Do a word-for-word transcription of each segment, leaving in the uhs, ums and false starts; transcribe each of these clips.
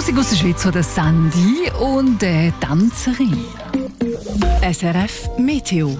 Musik aus der Schweiz von der Sandy und der Tanzerin. S R F Meteo.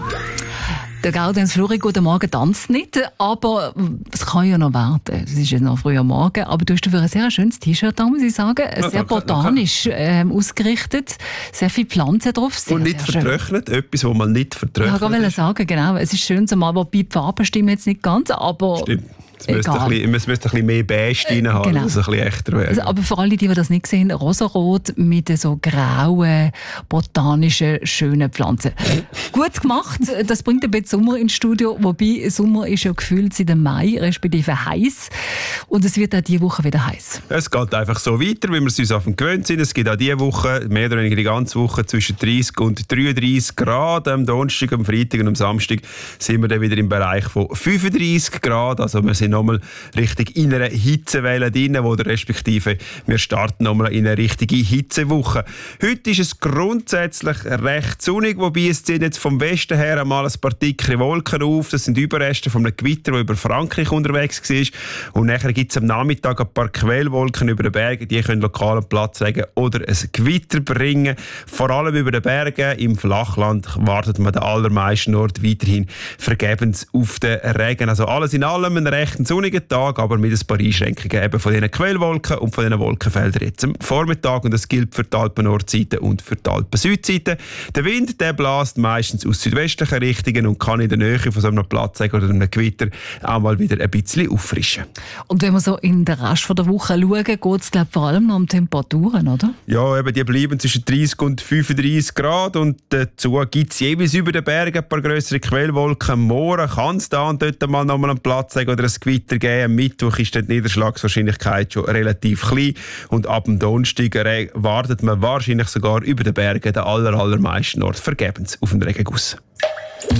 Der Gaudenz Flori, guten Morgen, tanzt nicht, aber es kann ja noch warten. Es ist ja noch früh am Morgen, aber du hast dafür ein sehr schönes T-Shirt an, muss ich sagen. Ja, sehr danke, botanisch ähm, ausgerichtet, sehr viele Pflanzen drauf. Sehr, und nicht sehr vertrocknet, etwas, was man nicht vertrocknet. Ich wollte sagen, genau. Es ist schön zumal, wobei die Farben stimmen jetzt nicht ganz, aber... Stimmt. Es müsste, ein bisschen, es müsste ein bisschen mehr Beige drin haben, Genau. dass es ein bisschen echter wäre. Also, aber für alle, die, die das nicht sehen, rosarot mit so grauen, botanischen, schönen Pflanzen. Gut gemacht. Das bringt ein bisschen Sommer ins Studio. Wobei, Sommer ist ja gefühlt seit dem Mai, respektive heiß. Und es wird auch diese Woche wieder heiß. Es geht einfach so weiter, wie wir es uns auf dem gewöhnt sind. Es gibt auch diese Woche, mehr oder weniger die ganze Woche, zwischen dreißig und dreiunddreißig Grad. Am Donnerstag, am Freitag und am Samstag sind wir dann wieder im Bereich von fünfunddreißig Grad. Also wir sind nochmal richtig in einer Hitzewelle drin, oder respektive wir starten nochmal in eine richtige Hitzewoche. Heute ist es grundsätzlich recht sonnig, wobei es ziehen jetzt vom Westen her einmal ein paar dicke Wolken auf. Das sind Überreste von einem Gewitter, das über Frankreich unterwegs war. Und nachher gibt es am Nachmittag ein paar Quellwolken über den Bergen, die können lokalen Platz legen oder ein Gewitter bringen. Vor allem über den Bergen im Flachland wartet man den allermeisten Ort weiterhin vergebens auf den Regen. Also alles in allem ein recht sonnigen Tag, aber mit ein paar Einschränkungen eben von diesen Quellwolken und von diesen Wolkenfeldern jetzt am Vormittag. Und das gilt für die Alpen-Nordseite und für die Alpen-Südseite. Der Wind, der bläst meistens aus südwestlichen Richtungen und kann in der Nähe von so einem Platz oder einem Gewitter auch mal wieder ein bisschen auffrischen. Und wenn wir so in den Rest der Woche schauen, geht es vor allem noch um Temperaturen, oder? Ja, eben, die bleiben zwischen dreißig und fünfunddreißig Grad und dazu gibt es jeweils über den Bergen ein paar grössere Quellwolken. Morgen kann es da und dort mal noch mal einen Platz oder ein Gewitter geben. Am Mittwoch ist die Niederschlagswahrscheinlichkeit schon relativ klein und ab dem Donnerstag wartet man wahrscheinlich sogar über den Bergen den aller, allermeisten Ort vergebens auf einen Regenguss.